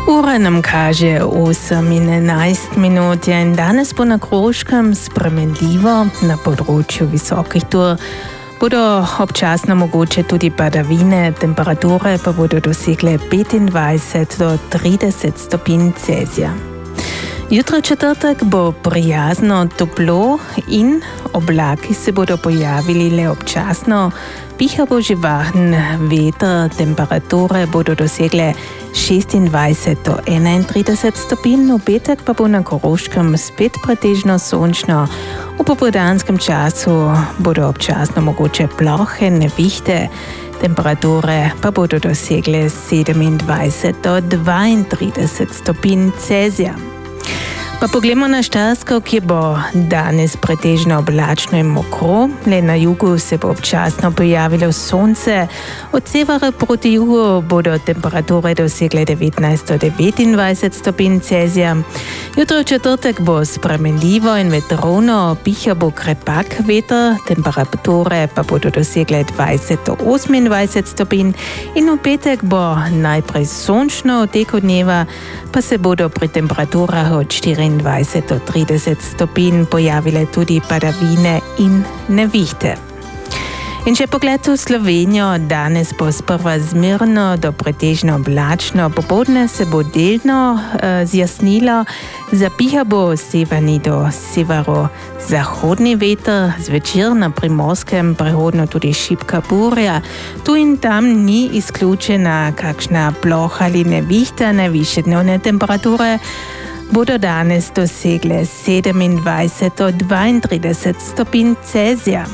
Ura nam kaže 8:11 in danes bo na Koroškem spremenljivo. Na področju visokih tur bodo občasno mogoče tudi padavine, temperature pa bodo dosegle 25 do 30 stopinj Celzija. Jutro četrtek bo prijazno toplo in oblaki se bodo pojavili le občasno. Piha bo živahen veter, temperature bodo dosegle 26 do 31 stopinj, v petek pa bo na Koroškem spet pretežno sončno. V popoldanskem času bodo občasno mogoče plohe nevihte, temperature pa bodo dosegle 27 do 32 stopinj Celzija. Pa poglejmo na Štajersko, ki bo danes pretežno oblačno in mokro. Le na jugu se bo občasno pojavilo sonce. Od severa proti jugu bodo temperature dosegle 19 do 29 stopinj Celzija. Jutro četrtek bo spremenljivo in vetrovno, piha bo krepak veter, temperature pa bodo dosegle 20 do 28 stopinj in v petek bo najprej sončno, v teku dneva pa se bodo pri temperaturah od 24 do 30 stopinj pojavile tudi padavine in nevihte. In če pogled v Slovenijo, danes bo sprva zmirno do pretežno oblačno, popoldne se bo delno zjasnilo, zapiha bo severni do severozahodni veter, zvečer na Primorskem prehodno tudi šibka burja. Tu in tam ni izključena kakšna ploha ali nevihta, najvišje dnevne temperature bodo danes dosegle 27 do 32 stopinj Celzija.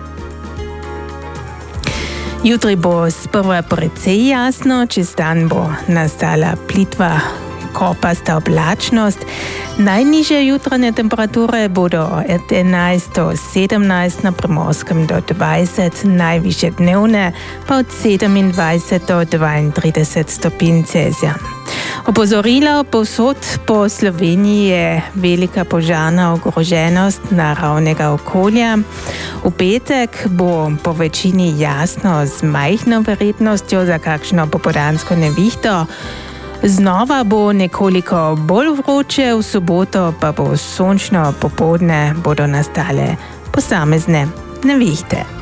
Jutri bo sprva precej jasno, čez dan bo nastala plitva kopasta oblačnost. Najnižje jutranje temperature bodo od 11 do 17, na Primorskem do 20, najvišje dnevne pa od 27 do 32 stopinj Celzija. Opozorilo povsod po Sloveniji je velika požarna ogroženost naravnega okolja. V petek bo po večini jasno z majhno verjetnostjo za kakšno popoldansko nevihto. Znova bo nekoliko bolj vroče, v soboto pa bo sončno, popoldne bodo nastale posamezne nevihte.